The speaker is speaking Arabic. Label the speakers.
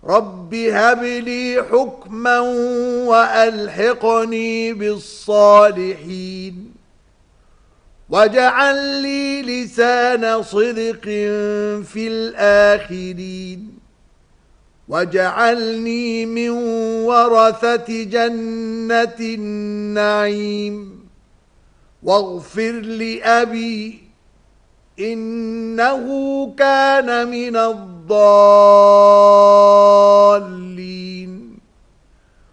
Speaker 1: رب هب لي حكما وألحقني بالصالحين واجعل لي لسان صدق في الآخرين واجعلني من ورثة جنة النعيم واغفر لأبي إنه كان من الضالين